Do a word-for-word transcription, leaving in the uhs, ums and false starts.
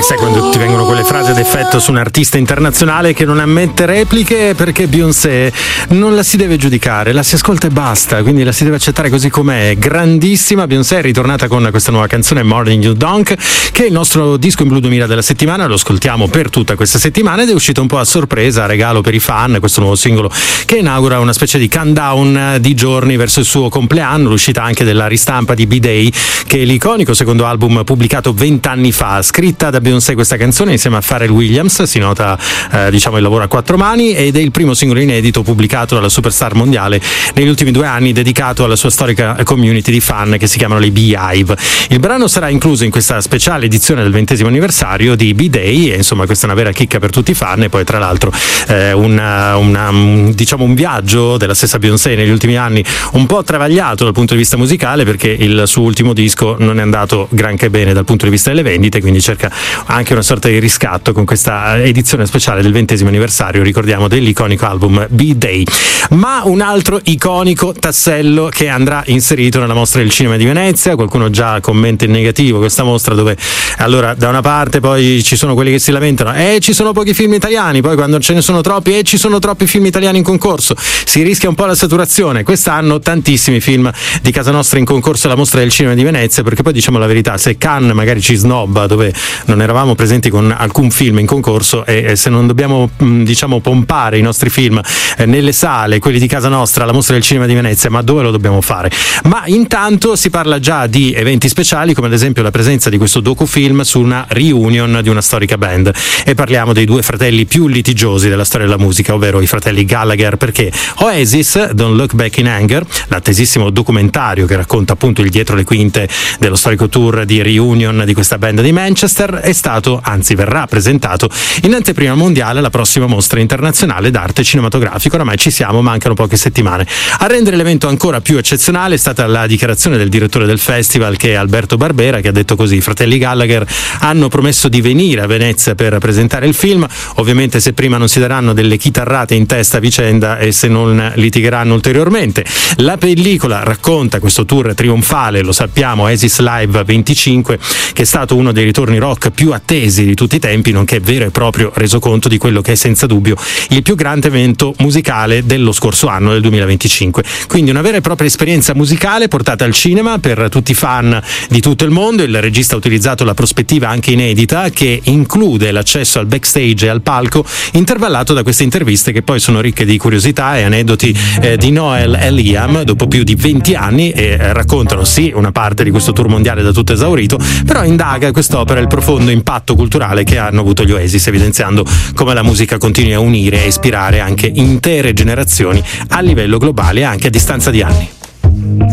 sai quando ti vengono quelle frasi ad effetto su un artista internazionale che non ammette repliche, perché Beyoncé non la si deve giudicare, la si ascolta e basta, quindi la si deve accettare così com'è. Grandissima Beyoncé è ritornata con questa nuova canzone Morning You Donk, che è il nostro disco in blu duemila della settimana, lo ascoltiamo per tutta questa settimana ed è uscito un po' a sorpresa, a regalo per i fan, questo nuovo singolo che inaugura una specie di countdown di giorni verso il suo compleanno, l'uscita anche della ristampa di B-Day, che è l'iconico secondo album pubblicato vent'anni fa. Scritta da Beyoncé questa canzone insieme a Pharrell Williams, si nota eh, diciamo il lavoro a quattro mani, ed è il primo singolo inedito pubblicato dalla superstar mondiale negli ultimi due anni, dedicato alla sua storica community di fan che si chiamano le Beehive. Il brano sarà incluso in questa speciale edizione del ventesimo anniversario di B-Day e insomma questa è una vera chicca per tutti i fan. E poi tra l'altro eh, una, una, un, diciamo un viaggio della stessa Beyoncé negli ultimi anni un po' travagliato dal punto di vista musicale, perché il suo ultimo disco non è andato granché bene dal punto di vista delle vendite, quindi cerca anche una sorta di riscatto con questa edizione speciale del ventesimo anniversario, ricordiamo, dell'iconico album B-Day. Ma un altro iconico tassello che andrà inserito nella mostra del cinema di Venezia, qualcuno già commenta in negativo questa mostra, dove allora da una parte poi ci sono quelli che si lamentano eh ci sono pochi film italiani, poi quando ce ne sono troppi eh ci sono troppi film italiani in concorso, si rischia un po' la saturazione. Quest'anno tantissimi film di casa nostra in concorso alla mostra del cinema di Venezia, perché poi diciamo la verità, se Cannes magari ci snobba dove non eravamo presenti con alcun film in concorso, e, e se non dobbiamo mh, diciamo pompare i nostri film eh, nelle sale, quelli di casa nostra alla mostra del cinema di Venezia, ma dove lo dobbiamo fare? Ma intanto si parla già di eventi speciali, come ad esempio la presenza di questo docufilm su una reunion di una storica band, e parliamo dei due fratelli più litigiosi della storia della musica, ovvero i fratelli Gallagher, perché Oasis, Don't Look Back in Anger, l'attesissimo documentario che racconta appunto il dietro le quinte dello storico tour di reunion di questa band di Manchester, è stato, anzi verrà presentato in anteprima mondiale alla prossima mostra internazionale d'arte cinematografica. Oramai ci siamo, mancano poche settimane. A rendere l'evento ancora più eccezionale è stata la dichiarazione del direttore del festival, che è Alberto Barbera, che ha detto così: i fratelli Gallagher hanno promesso di venire a Venezia per presentare il film, ovviamente se prima non si daranno delle chitarrate in testa a vicenda e se non litigheranno ulteriormente. La pellicola racconta questo tour trionfale, lo sappiamo, Oasis Live venticinque, che è stato uno dei ritorni rock più attesi di tutti i tempi, nonché vero e proprio resoconto di quello che è senza dubbio il più grande evento musicale dello scorso anno, del duemilaventicinque. Quindi una vera e propria esperienza musicale portata al cinema per tutti i fan di tutto il mondo. Il regista ha utilizzato la prospettiva anche inedita, che include l'accesso al backstage e al palco, intervallato da queste interviste che poi sono ricche di curiosità e aneddoti eh, di Noel e Liam dopo più di venti anni, e eh, raccontano sì una parte di questo tour mondiale da tutto esaurito, però indaga quest'opera il profondo impatto culturale che hanno avuto gli Oasis, evidenziando come la musica continui a unire e ispirare anche intere generazioni a livello globale, anche a distanza di anni.